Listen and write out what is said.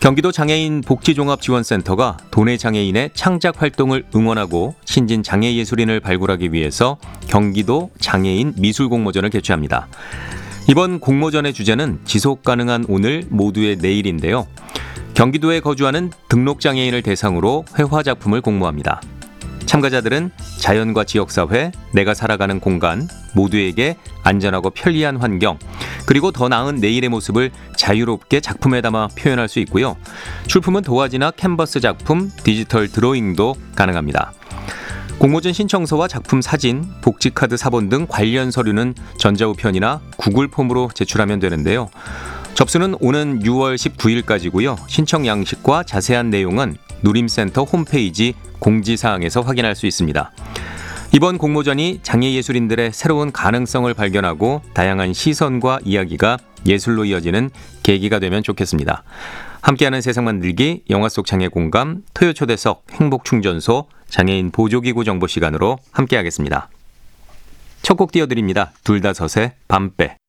경기도 장애인 복지종합지원센터가 도내 장애인의 창작 활동을 응원하고 신진 장애예술인을 발굴하기 위해서 경기도 장애인 미술공모전을 개최합니다. 이번 공모전의 주제는 지속가능한 오늘 모두의 내일인데요. 경기도에 거주하는 등록장애인을 대상으로 회화작품을 공모합니다. 참가자들은 자연과 지역사회, 내가 살아가는 공간, 모두에게 안전하고 편리한 환경, 그리고 더 나은 내일의 모습을 자유롭게 작품에 담아 표현할 수 있고요. 출품은 도화지나 캔버스 작품, 디지털 드로잉도 가능합니다. 공모전 신청서와 작품 사진, 복지카드 사본 등 관련 서류는 전자우편이나 구글 폼으로 제출하면 되는데요. 접수는 오는 6월 19일까지고요. 신청 양식과 자세한 내용은 누림센터 홈페이지 공지사항에서 확인할 수 있습니다. 이번 공모전이 장애예술인들의 새로운 가능성을 발견하고 다양한 시선과 이야기가 예술로 이어지는 계기가 되면 좋겠습니다. 함께하는 세상 만들기, 영화 속 장애 공감, 토요 초대석, 행복충전소, 장애인 보조기구 정보 시간으로 함께하겠습니다. 첫 곡 띄워드립니다. 둘다섯의 밤배.